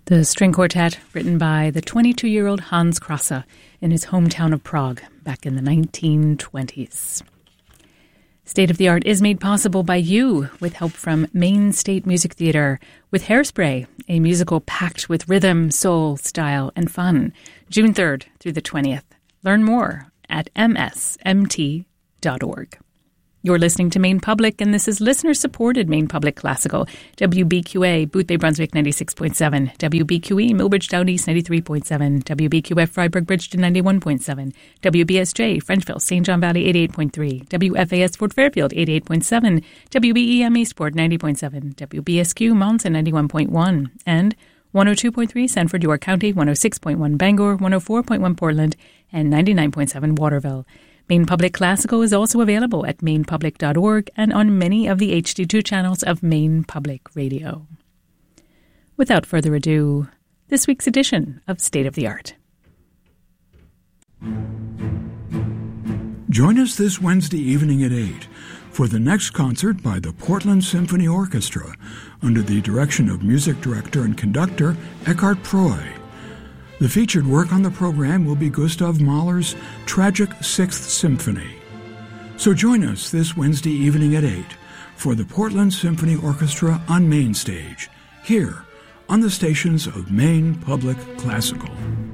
The string quartet, written by the 22-year-old Hans Krasse in his hometown of Prague back in the 1920s. State of the Art is made possible by you with help from Maine State Music Theatre with Hairspray, a musical packed with rhythm, soul, style, and fun. June 3rd through the 20th. Learn more at msmt.org. You're listening to Maine Public, and this is listener-supported Maine Public Classical. WBQA, Boothbay Brunswick 96.7, WBQE, Millbridge Down East 93.7, WBQF Freiburg Bridgeton 91.7, WBSJ, Frenchville, St. John Valley 88.3, WFAS Fort Fairfield 88.7, WBEM Eastport 90.7, WBSQ Monson 91.1, and 102.3 Sanford, York County, 106.1 Bangor, 104.1 Portland, and 99.7 Waterville. Maine Public Classical is also available at mainepublic.org and on many of the HD2 channels of Maine Public Radio. Without further ado, this week's edition of State of the Art. Join us this Wednesday evening at 8 for the next concert by the Portland Symphony Orchestra under the direction of music director and conductor Eckhart Preuss. The featured work on the program will be Gustav Mahler's Tragic Sixth Symphony. So join us this Wednesday evening at 8 for the Portland Symphony Orchestra on Main Stage, here on the stations of Maine Public Classical.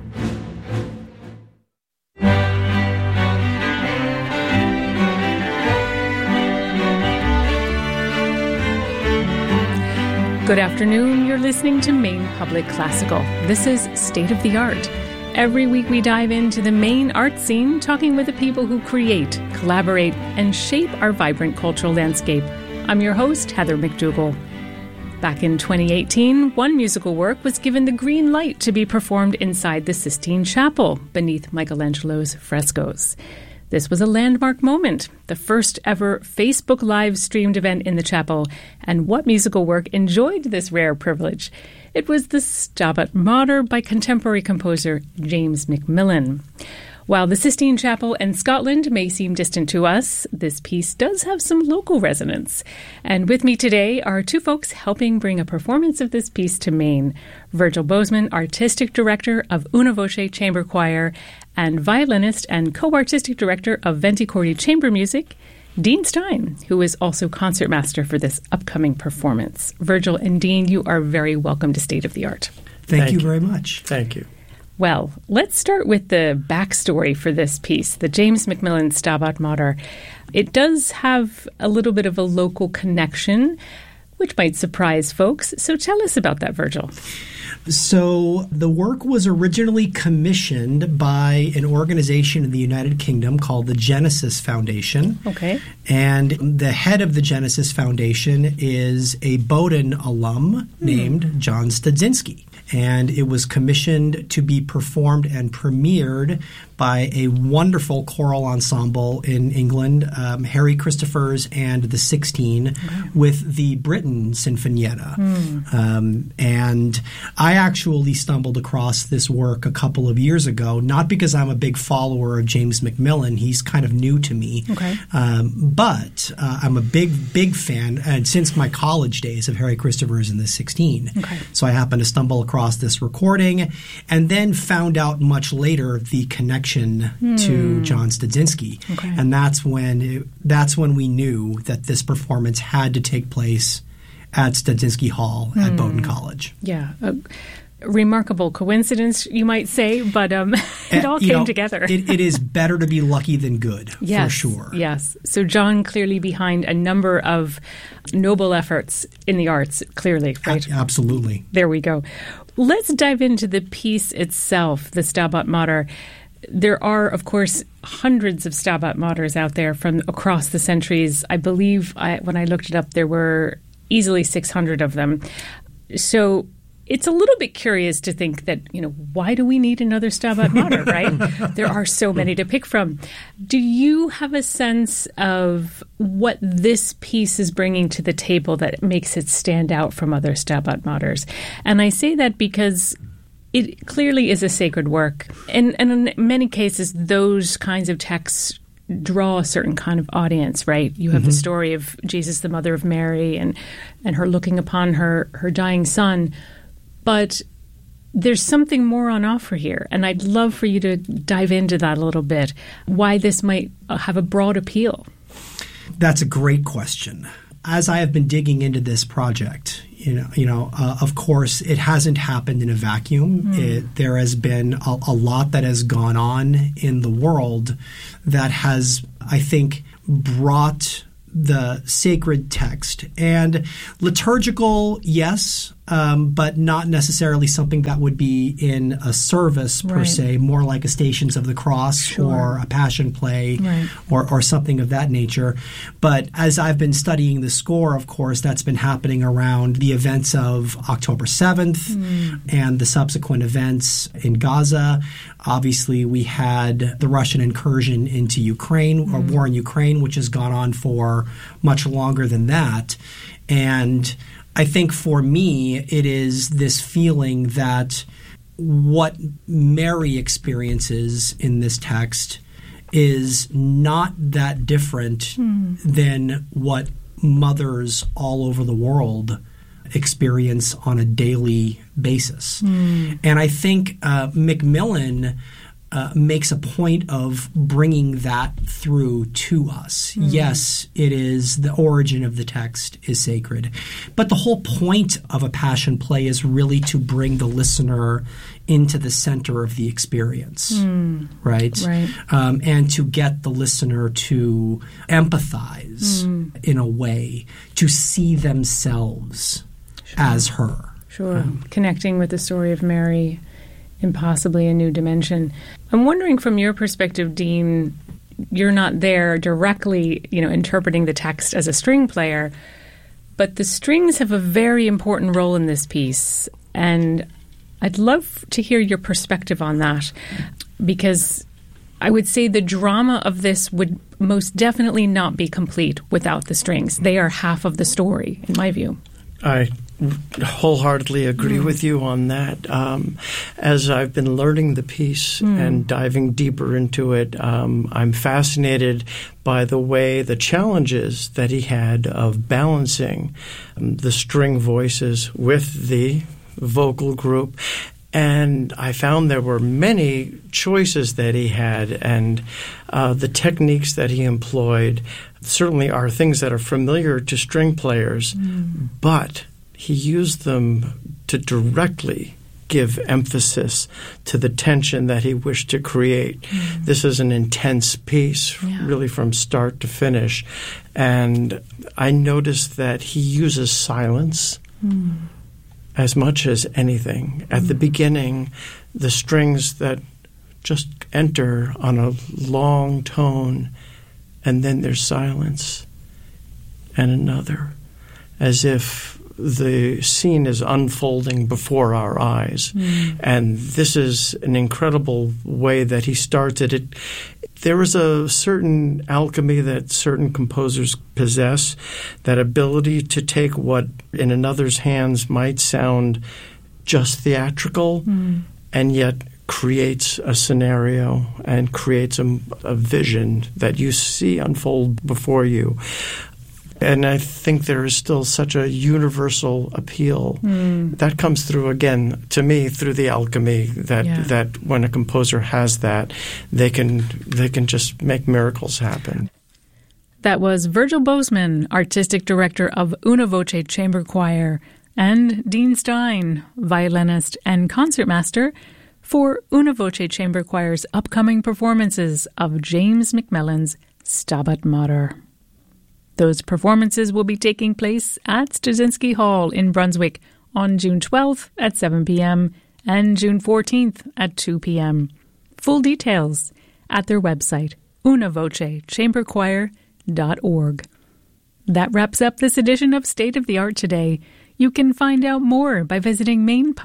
Good afternoon. You're listening to Maine Public Classical. This is State of the Art. Every week we dive into the Maine art scene, talking with the people who create, collaborate, and shape our vibrant cultural landscape. I'm your host, Heather McDougall. Back in 2018, one musical work was given the green light to be performed inside the Sistine Chapel, beneath Michelangelo's frescoes. This was a landmark moment, the first ever Facebook Live streamed event in the chapel. And what musical work enjoyed this rare privilege? It was the Stabat Mater by contemporary composer James Macmillan. While the Sistine Chapel and Scotland may seem distant to us, this piece does have some local resonance. And with me today are two folks helping bring a performance of this piece to Maine. Virgil Bozeman, Artistic Director of Una Voce Chamber Choir, and violinist and co-artistic director of Venti Cordi Chamber Music, Dean Stein, who is also concertmaster for this upcoming performance. Virgil and Dean, you are very welcome to State of the Art. Thank you very much. Thank you. Well, let's start with the backstory for this piece, the James Macmillan Stabat Mater. It does have a little bit of a local connection, which might surprise folks. So tell us about that, Virgil. So the work was originally commissioned by an organization in the United Kingdom called the Genesis Foundation. Okay. And the head of the Genesis Foundation is a Bowdoin alum named John Studzinski. And it was commissioned to be performed and premiered by a wonderful choral ensemble in England, Harry Christophers and the 16, with the Britten Sinfonietta. And I actually stumbled across this work a couple of years ago, not because I'm a big follower of James Macmillan. He's kind of new to me. Okay. But I'm a big fan, and since my college days, of Harry Christophers and the 16. Okay. So I happened to stumble across this recording and then found out much later the connection to John Studzinski. Okay. And that's when we knew that this performance had to take place at Studzinski Hall at Bowdoin College. Yeah. A remarkable coincidence, you might say, but it all came together. It is better to be lucky than good, for sure. Yes. So John clearly behind a number of noble efforts in the arts, clearly, right? Absolutely. There we go. Let's dive into the piece itself, the Stabat Mater. There are, of course, hundreds of Stabat Maters out there from across the centuries. I believe when I looked it up, there were easily 600 of them. So it's a little bit curious to think that, why do we need another Stabat Mater, right? There are so many to pick from. Do you have a sense of what this piece is bringing to the table that makes it stand out from other Stabat Maters? And I say that because it clearly is a sacred work. And in many cases, those kinds of texts draw a certain kind of audience, right? You have the story of Jesus, the mother of Mary, and her looking upon her dying son. But There's something more on offer here, and I'd love for you to dive into that a little bit, why this might have a broad appeal. That's a great question. As I have been digging into this project, of course, it hasn't happened in a vacuum. There has been a lot that has gone on in the world that has, I think, brought the sacred text and liturgical, yes, but not necessarily something that would be in a service per se, more like a Stations of the Cross or a Passion play or something of that nature. But as I've been studying the score, of course, that's been happening around the events of October 7th and the subsequent events in Gaza. Obviously, we had the Russian incursion into Ukraine, or war in Ukraine, which has gone on for much longer than that. And I think for me, it is this feeling that what Mary experiences in this text is not that different than what mothers all over the world experience on a daily basis. And I think Macmillan makes a point of bringing that through to us. Yes, it is the origin of the text is sacred, but the whole point of a Passion play is really to bring the listener into the center of the experience, right? And to get the listener to empathize in a way, to see themselves as her. Connecting with the story of Mary in possibly a new dimension. I'm wondering from your perspective, Dean, you're not there directly, interpreting the text as a string player, but the strings have a very important role in this piece. And I'd love to hear your perspective on that, because I would say the drama of this would most definitely not be complete without the strings. They are half of the story, in my view. I wholeheartedly agree with you on that. As I've been learning the piece and diving deeper into it, I'm fascinated by the challenges that he had of balancing the string voices with the vocal group. And I found there were many choices that he had, and the techniques that he employed certainly are things that are familiar to string players, but he used them to directly give emphasis to the tension that he wished to create. This is an intense piece, really from start to finish. And I noticed that he uses silence as much as anything. At the beginning, the strings that just enter on a long tone, and then there's silence and another, as if the scene is unfolding before our eyes. And this is an incredible way that he starts it. There is a certain alchemy that certain composers possess, that ability to take what in another's hands might sound just theatrical and yet creates a scenario and creates a vision that you see unfold before you. And I think there is still such a universal appeal that comes through, again, to me, through the alchemy that when a composer has that, they can just make miracles happen. That was Virgil Bozeman, Artistic Director of Una Voce Chamber Choir, and Dean Stein, violinist and concertmaster for Una Voce Chamber Choir's upcoming performances of James Macmillan's Stabat Mater. Those performances will be taking place at Studzienski Hall in Brunswick on June 12th at 7 p.m. and June 14th at 2 p.m. Full details at their website, unavocechamberchoir.org. That wraps up this edition of State of the Art Today. You can find out more by visiting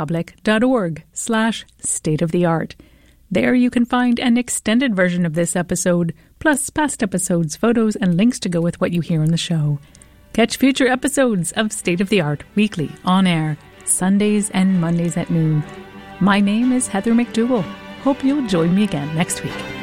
mainpublic.org/stateoftheart. There you can find an extended version of this episode, plus past episodes, photos, and links to go with what you hear on the show. Catch future episodes of State of the Art weekly on air, Sundays and Mondays at noon. My name is Heather McDougall. Hope you'll join me again next week.